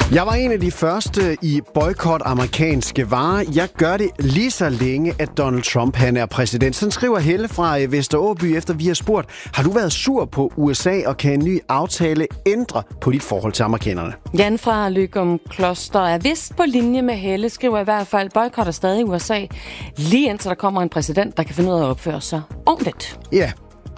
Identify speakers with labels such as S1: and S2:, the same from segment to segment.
S1: Jeg var en af de første i boykot amerikanske varer. Jeg gør det lige så længe, at Donald Trump han er præsident. Sådan skriver Helle fra Vesteråby, efter vi har spurgt, har du været sur på USA, og kan en ny aftale ændre på dit forhold til amerikanerne?
S2: Jan fra Løgum Kloster er vist på linje med Helle, skriver i hvert fald, boykotter stadig USA, lige indtil der kommer en præsident, der kan finde ud af at opføre sig ordentligt.
S1: Ja.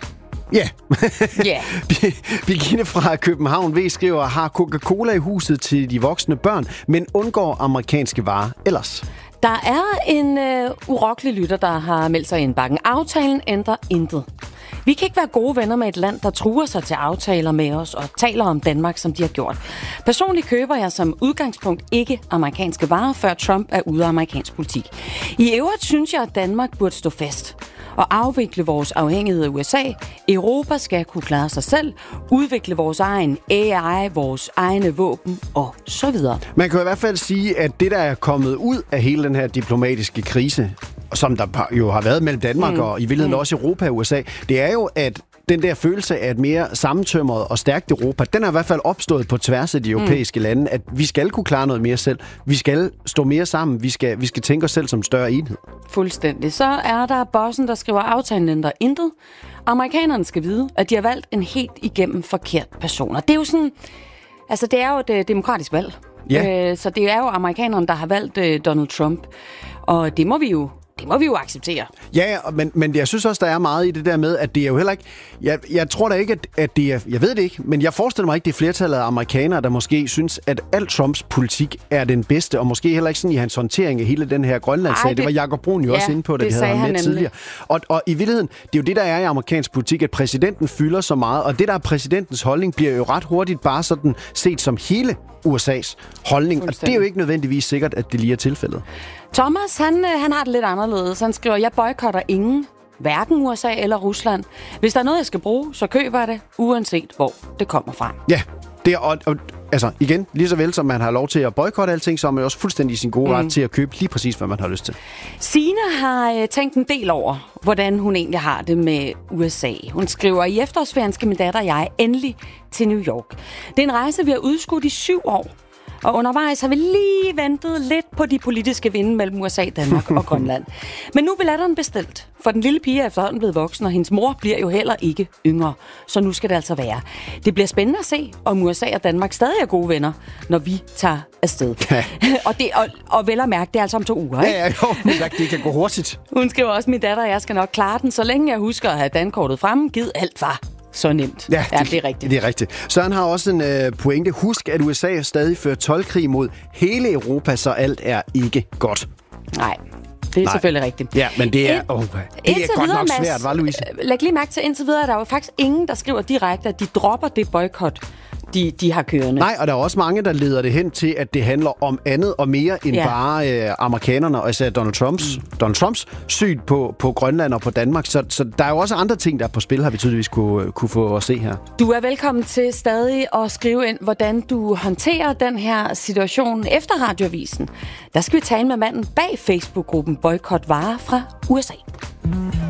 S1: Ja.
S2: Yeah.
S1: Birgitte fra København V skriver, har Coca-Cola i huset til de voksne børn, men undgår amerikanske varer ellers?
S2: Der er en urokkelig lytter, der har meldt sig i indbakken. Aftalen ændrer intet. Vi kan ikke være gode venner med et land, der truer sig til aftaler med os og taler om Danmark, som de har gjort. Personligt køber jeg som udgangspunkt ikke amerikanske varer, før Trump er ude af amerikansk politik. I øvrigt synes jeg, at Danmark burde stå fast og afvikle vores afhængighed af USA. Europa skal kunne klare sig selv, udvikle vores egen AI, vores egne våben og så videre.
S1: Man kan i hvert fald sige, at det, der er kommet ud af hele den her diplomatiske krise, som der jo har været mellem Danmark og i virkeligheden også Europa og USA, det er jo, at den der følelse af et mere sammentømret og stærkt Europa, den er i hvert fald opstået på tværs af de europæiske lande, at vi skal kunne klare noget mere selv. Vi skal stå mere sammen. Vi skal tænke os selv som større enhed.
S2: Fuldstændig. Så er der bossen, der skriver, aftalen ændrer intet. Amerikanerne skal vide, at de har valgt en helt igennem forkert person. Og det er jo sådan, altså det er jo et demokratisk valg.
S1: Ja.
S2: Så det er jo amerikanerne, der har valgt Donald Trump. Og det må vi jo acceptere.
S1: Ja, men jeg synes også, der er meget i det der med, at det er jo heller ikke... Jeg tror da ikke, at det er... Jeg ved det ikke, men jeg forestiller mig ikke, det er flertallet af amerikanere, der måske synes, at al Trumps politik er den bedste, og måske heller ikke sådan i hans håndtering af hele den her Grønlandssag. Det var Jakob Brun jo også inde på, da vi havde ham med tidligere. Og i virkeligheden, det er jo det, der er i amerikansk politik, at præsidenten fylder så meget, og det, der er præsidentens holdning, bliver jo ret hurtigt bare sådan set som hele USA's holdning, og det er jo ikke nødvendigvis sikkert, at det lige er tilfældet.
S2: Thomas, han har det lidt anderledes. Han skriver, jeg boykotter ingen, hverken USA eller Rusland. Hvis der er noget, jeg skal bruge, så køber jeg det, uanset hvor det kommer fra.
S1: Ja, det er, og altså igen, lige så vel som man har lov til at boykotte alting, så er man også fuldstændig i sin gode ret til at købe lige præcis, hvad man har lyst til.
S2: Signe har tænkt en del over, hvordan hun egentlig har det med USA. Hun skriver, i efterårsferien skal min datter og jeg endelig til New York. Det er en rejse, vi har udskudt i 7 år. Og undervejs har vi lige ventet lidt på de politiske vinde mellem USA, Danmark og Grønland. Men nu er billetterne bestilt, for den lille pige er efterhånden blevet voksen, og hendes mor bliver jo heller ikke yngre. Så nu skal det altså være. Det bliver spændende at se, om USA og Danmark stadig er gode venner, når vi tager afsted. Ja. og vel at mærke, det er altså om 2 uger, ikke?
S1: Ja, jo, det kan gå hurtigt.
S2: Hun skriver også, min datter og jeg skal nok klare den, så længe jeg husker at have dankortet fremme. Gid alt var så nemt.
S1: Ja,
S2: det er rigtigt.
S1: Det er rigtigt. Søren har også en pointe. Husk, at USA stadig fører toldkrig mod hele Europa, så alt er ikke godt.
S2: Nej, det er selvfølgelig rigtigt.
S1: Ja, men det er, det er godt nok svært, hva' Louise?
S2: Læg lige mærke til, indtil videre, der er jo faktisk ingen, der skriver direkte, at de dropper det boykot, de har kørende.
S1: Nej, og der er også mange, der leder det hen til, at det handler om andet og mere end bare amerikanerne, og især Donald Trumps syn på Grønland og på Danmark. Så der er jo også andre ting, der er på spil, har vi tydeligvis kunne få at se her.
S2: Du er velkommen til stadig at skrive ind, hvordan du håndterer den her situation efter Radioavisen. Der skal vi tale med manden bag Facebook-gruppen Boykot Varer fra USA.